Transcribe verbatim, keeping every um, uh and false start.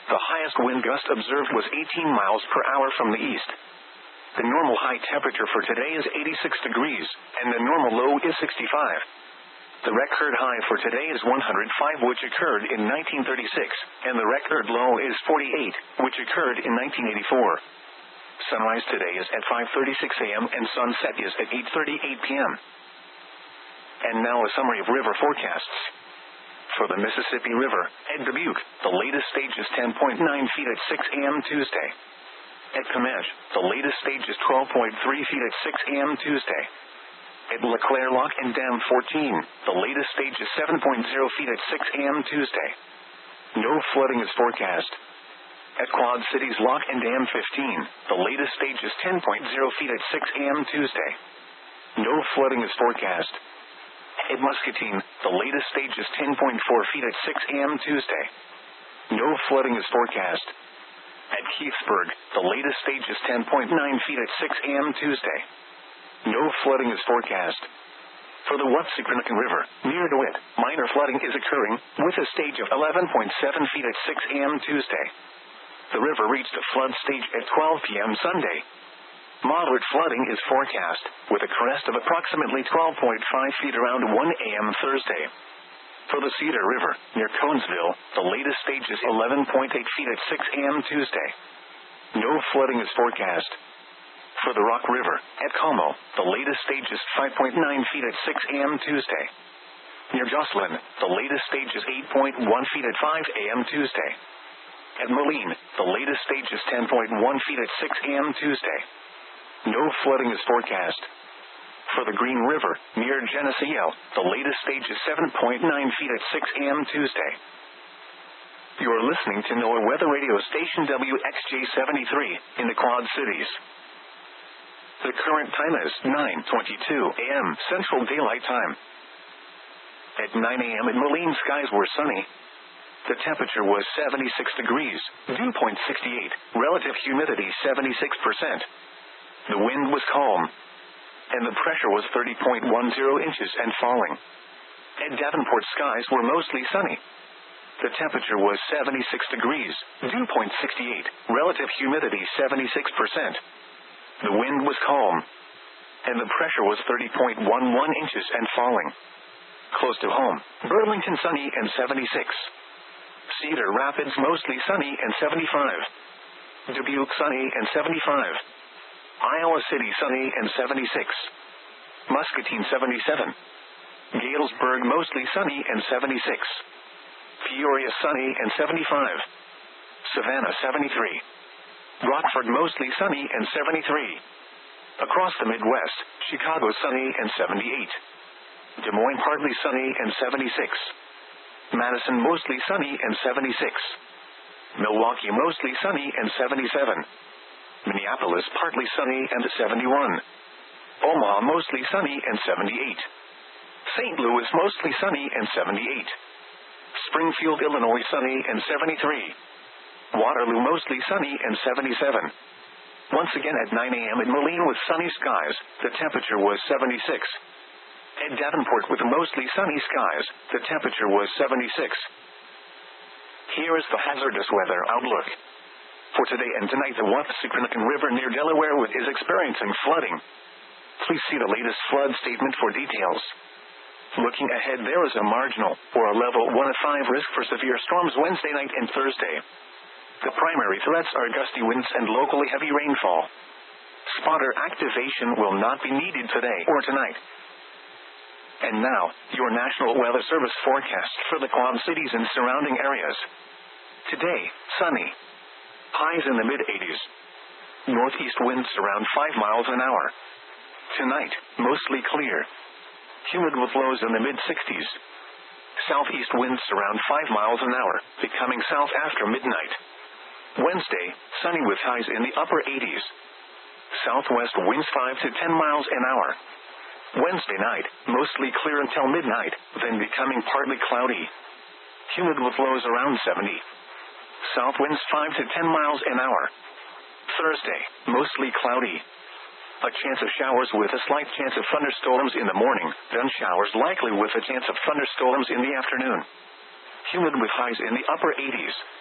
The highest wind gust observed was eighteen miles per hour from the east. The normal high temperature for today is eighty-six degrees, and the normal low is sixty-five. The record high for today is one hundred five, which occurred in nineteen thirty-six, and the record low is forty-eight, which occurred in nineteen eighty-four. Sunrise today is at five thirty-six a m and sunset is at eight thirty-eight p m And now a summary of river forecasts. For the Mississippi River, at Dubuque, the latest stage is ten point nine feet at six a m Tuesday. At Comanche, the latest stage is twelve point three feet at six a m Tuesday. At LeClaire Lock and Dam fourteen, the latest stage is seven point zero feet at six a m Tuesday. No flooding is forecast. At Quad Cities Lock and Dam fifteen, the latest stage is ten point zero feet at six a m Tuesday. No flooding is forecast. At Muscatine, the latest stage is ten point four feet at six a m Tuesday. No flooding is forecast. At Keithsburg, the latest stage is ten point nine feet at six a m Tuesday. No flooding is forecast. For the Watsicranacan River, near DeWitt, minor flooding is occurring, with a stage of eleven point seven feet at six a m Tuesday. The river reached a flood stage at twelve p m Sunday. Moderate flooding is forecast, with a crest of approximately twelve point five feet around one a m Thursday. For the Cedar River, near Conesville, the latest stage is eleven point eight feet at six a m Tuesday. No flooding is forecast. For the Rock River, at Como, the latest stage is five point nine feet at six a m Tuesday. Near Jocelyn, the latest stage is eight point one feet at five a m Tuesday. At Moline, the latest stage is ten point one feet at six a m Tuesday. No flooding is forecast. For the Green River, near Geneseo, the latest stage is seven point nine feet at six a m Tuesday. You are listening to NOAA Weather Radio Station W X J seventy-three, in the Quad Cities. The current time is nine twenty-two a m Central Daylight Time. At nine a m in Moline, skies were sunny. The temperature was seventy-six degrees, dew point sixty-eight, relative humidity seventy-six percent. The wind was calm, and the pressure was thirty point one zero inches and falling. At Davenport, skies were mostly sunny. The temperature was seventy-six degrees, dew point sixty-eight, relative humidity seventy-six percent. The wind was calm, and the pressure was thirty point one one inches and falling. Close to home, Burlington sunny and seventy-six. Cedar Rapids mostly sunny and seventy-five. Dubuque sunny and seventy-five. Iowa City sunny and seventy-six. Muscatine seventy-seven. Galesburg mostly sunny and seventy-six. Peoria sunny and seventy-five. Savannah seventy-three. Rockford mostly sunny and seventy-three. Across the Midwest, Chicago sunny and seventy-eight. Des Moines partly sunny and seventy-six. Madison mostly sunny and seventy-six. Milwaukee mostly sunny and seventy-seven. Minneapolis partly sunny and seventy-one. Omaha mostly sunny and seventy-eight. Saint Louis mostly sunny and seventy-eight. Springfield, Illinois sunny and seventy-three. Waterloo mostly sunny and seventy-seven. Once again at nine a m in Moline with sunny skies, the temperature was seventy-six. At Davenport with mostly sunny skies, the temperature was seventy-six. Here is the hazardous weather outlook. For today and tonight, the Watsicranacan River near Delaware is experiencing flooding. Please see the latest flood statement for details. Looking ahead, there is a marginal, or a level one of five risk for severe storms Wednesday night and Thursday. The primary threats are gusty winds and locally heavy rainfall. Spotter activation will not be needed today or tonight. And now, your National Weather Service forecast for the Quad Cities and surrounding areas. Today, sunny. Highs in the mid-eighties. Northeast winds around five miles an hour. Tonight, mostly clear. Humid with lows in the mid-sixties. Southeast winds around five miles an hour, becoming south after midnight. Wednesday, sunny with highs in the upper eighties. Southwest winds five to ten miles an hour. Wednesday night, mostly clear until midnight, then becoming partly cloudy. Humid with lows around seventy. South winds five to ten miles an hour. Thursday, mostly cloudy. A chance of showers with a slight chance of thunderstorms in the morning, then showers likely with a chance of thunderstorms in the afternoon. Humid with highs in the upper eighties.